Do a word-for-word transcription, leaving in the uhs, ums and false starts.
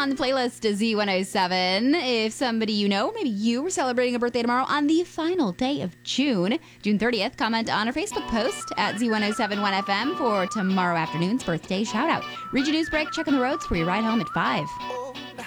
on the playlist to Z one oh seven. If somebody you know, maybe you were celebrating a birthday tomorrow on the final day of June, June thirtieth, comment on our Facebook post at Z one oh seven one F M for tomorrow afternoon's birthday shout out. Read your news break, check on the roads for your ride home at five.